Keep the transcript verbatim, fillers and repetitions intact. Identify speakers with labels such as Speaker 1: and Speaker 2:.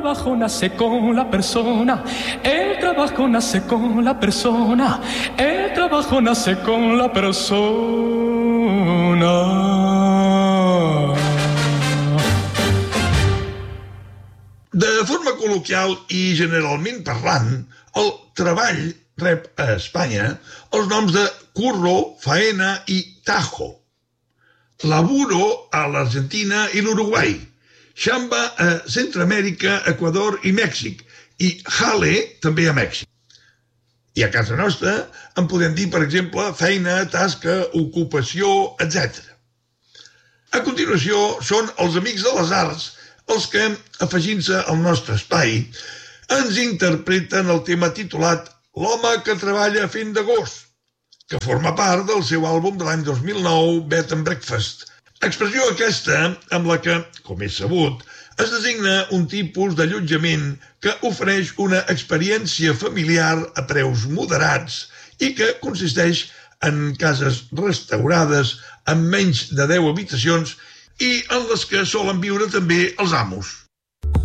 Speaker 1: trabajo nace con la persona, el trabajo nace con la persona, el trabajo nace con la persona.
Speaker 2: De forma col·loquial i generalment parlant, el treball rep a Espanya els noms de curro, faena i tajo. Laburo a l'Argentina i l'Uruguai, xamba a Centroamèrica, Equador i Mèxic, i jale també a Mèxic. I a casa nostra en podem dir, per exemple, feina, tasca, ocupació, etcètera. A continuació són els amics de les arts els que, afegint-se al nostre espai, ens interpreten el tema titulat L'home que treballa fent de gos, que forma part del seu àlbum de l'any dos mil nou, Bed and Breakfast. Expressió aquesta amb la que, com és sabut, es designa un tipus d'allotjament que ofereix una experiència familiar a preus moderats i que consisteix en cases restaurades amb menys de deu habitacions i en les que solen viure també els amos.